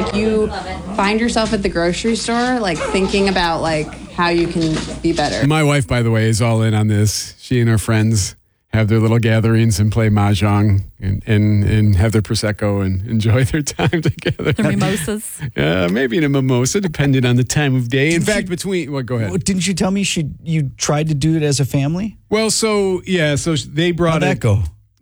like you find yourself at the grocery store, like thinking about like how you can be better. My wife, by the way, is all in on this. She and her friends have their little gatherings and play mahjong and have their Prosecco and enjoy their time together. The mimosas. Maybe in a mimosa, depending on the time of day. In fact, go ahead. Didn't you tell me you tried to do it as a family? Well, so they brought How'd that go?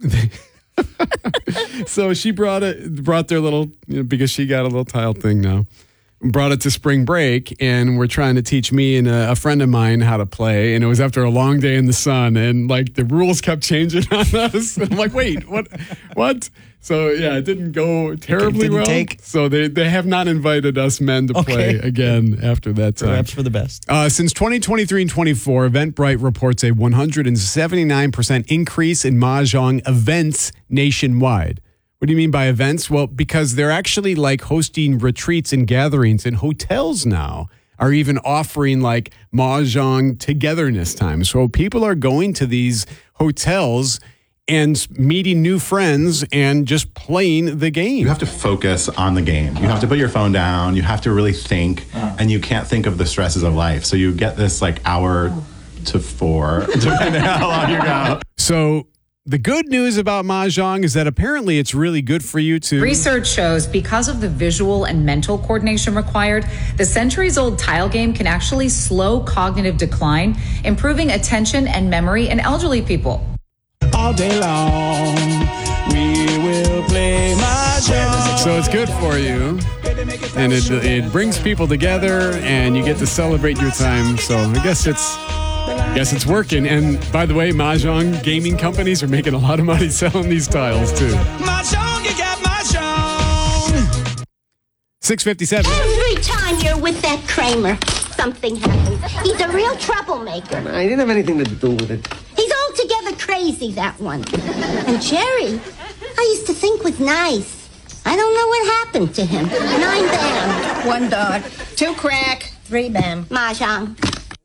So she brought their little, because she got a little tile thing now. Brought it to spring break, and we're trying to teach me and a friend of mine how to play. And it was after a long day in the sun, and like the rules kept changing on us. I'm like, wait, what? So yeah, it didn't go terribly well. So they have not invited us men to play again after that time. Perhaps for the best. Since 2023 and 24, Eventbrite reports a 179% increase in mahjong events nationwide. What do you mean by events? Well, because they're actually like hosting retreats and gatherings, and hotels now are even offering like mahjong togetherness time. So people are going to these hotels and meeting new friends and just playing the game. You have to focus on the game. You have to put your phone down. You have to really think, and you can't think of the stresses of life. So you get this like hour to 4, depending on how long you go. So the good news about mahjong is that apparently it's really good for you to... Research shows because of the visual and mental coordination required, the centuries-old tile game can actually slow cognitive decline, improving attention and memory in elderly people. All day long, we will play mahjong. So it's good for you, and it brings people together, and you get to celebrate your time. So I guess it's working. And by the way, mahjong gaming companies are making a lot of money selling these tiles too. Mahjong, you got mahjong. 6:57. Every time you're with that Kramer, something happens. He's a real troublemaker. I didn't have anything to do with it. He's altogether crazy, that one. And Jerry, I used to think was nice. I don't know what happened to him. 9 bam. 1 dog. 2 crack. 3 bam. Mahjong.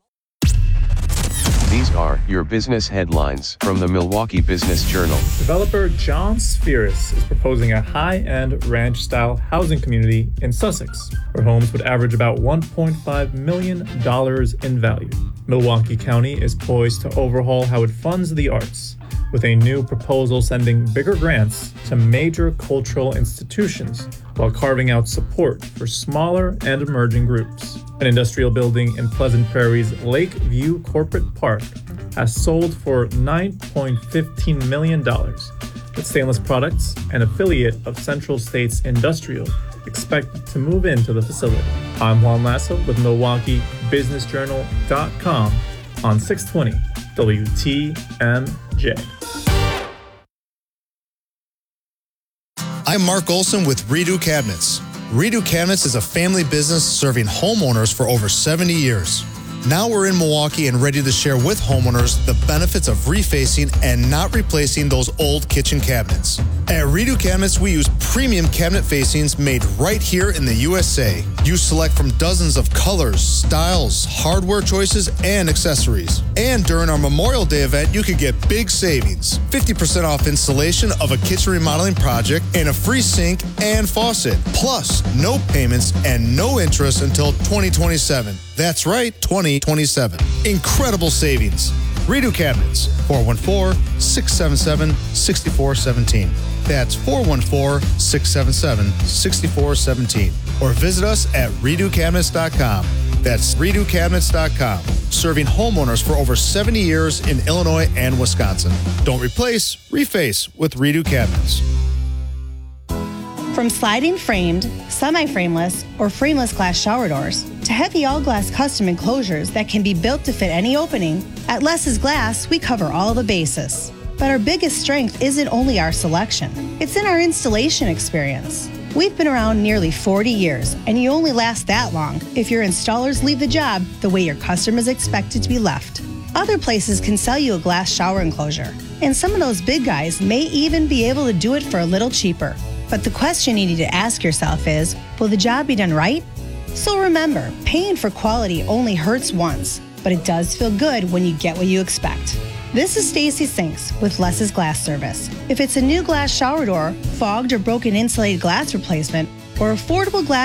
These are your business headlines from the Milwaukee Business Journal. Developer John Spheris is proposing a high-end ranch-style housing community in Sussex, where homes would average about $1.5 million in value. Milwaukee County is poised to overhaul how it funds the arts, with a new proposal sending bigger grants to major cultural institutions while carving out support for smaller and emerging groups. An industrial building in Pleasant Prairie's Lakeview Corporate Park has sold for $9.15 million, with Stainless Products, an affiliate of Central States Industrial, expected to move into the facility. I'm Juan Lasso with MilwaukeeBusinessJournal.com on 620 WTMJ. I'm Mark Olson with Redo Cabinets. Redo Cabinets is a family business serving homeowners for over 70 years. Now we're in Milwaukee and ready to share with homeowners the benefits of refacing and not replacing those old kitchen cabinets. At Redo Cabinets, we use premium cabinet facings made right here in the USA. You select from dozens of colors, styles, hardware choices, and accessories. And during our Memorial Day event, you could get big savings. 50% off installation of a kitchen remodeling project and a free sink and faucet. Plus, no payments and no interest until 2027. That's right, 2027. Incredible savings. Redo Cabinets, 414-677-6417. That's 414-677-6417. Or visit us at redocabinets.com. That's redocabinets.com. Serving homeowners for over 70 years in Illinois and Wisconsin. Don't replace, reface with Redo Cabinets. From sliding framed, semi-frameless, or frameless glass shower doors to heavy all-glass custom enclosures that can be built to fit any opening, at Less's Glass, we cover all the bases. But our biggest strength isn't only our selection. It's in our installation experience. We've been around nearly 40 years, and you only last that long if your installers leave the job the way your customers expect it to be left. Other places can sell you a glass shower enclosure, and some of those big guys may even be able to do it for a little cheaper. But the question you need to ask yourself is, will the job be done right? So remember, paying for quality only hurts once, but it does feel good when you get what you expect. This is Stacy Sinks with Less's Glass Service. If it's a new glass shower door, fogged or broken insulated glass replacement, or affordable glass